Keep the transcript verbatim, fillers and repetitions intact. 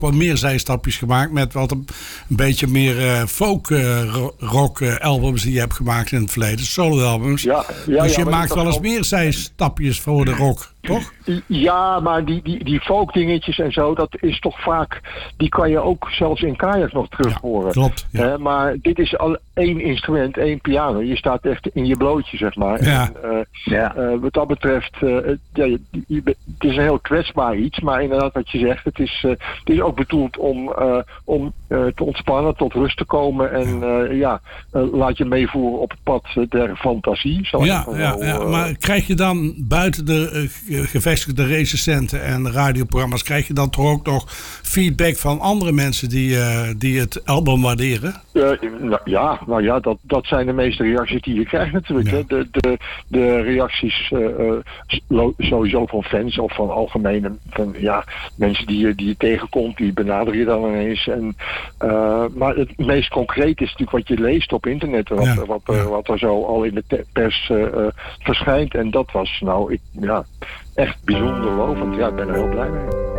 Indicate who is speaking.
Speaker 1: wat meer zijstapjes gemaakt met wat een, een beetje meer uh, folk uh, rock uh, albums die je hebt gemaakt in het verleden, solo albums.
Speaker 2: Ja, ja,
Speaker 1: dus je
Speaker 2: ja,
Speaker 1: maakt wel eens
Speaker 2: gewoon...
Speaker 1: meer zijstapjes voor de rock, toch?
Speaker 2: Ja, maar die, die, die folk dingetjes en zo, dat is toch vaak, die kan je ook zelfs in Kajak nog terug horen.
Speaker 1: Ja, klopt. Ja.
Speaker 2: Uh, maar dit is al één instrument, één piano. Je staat echt in je blootje, zeg maar.
Speaker 1: Ja.
Speaker 2: En, uh, ja. Uh, wat dat betreft, uh, ja, je, je, het is een heel kwetsbaar iets, maar inderdaad wat je zegt, het is, uh, het is ook bedoeld om, uh, om uh, te ontspannen, tot rust te komen en uh, ja, uh, laat je meevoeren op het pad der fantasie. Zal
Speaker 1: ja,
Speaker 2: ik
Speaker 1: ja,
Speaker 2: wel,
Speaker 1: ja,
Speaker 2: uh,
Speaker 1: maar krijg je dan buiten de uh, gevestigde recensenten en radioprogramma's, krijg je dan toch ook nog feedback van andere mensen die, uh, die het album waarderen?
Speaker 2: Uh, nou, ja, nou ja, dat, dat zijn de meeste reacties die je krijgt natuurlijk. Ja. Hè? De, de, de reacties uh, uh, sowieso van fans of van algemene, van ja, mensen die je, die je tegenkomt, die benaderen je dan ineens. En, uh, maar het meest concreet is natuurlijk wat je leest op internet, wat,
Speaker 1: ja.
Speaker 2: wat, uh, wat er zo al in de te- pers uh, uh, verschijnt. En dat was nou, ik, ja, echt bijzonder lovend. Ja, ik ben er heel blij mee.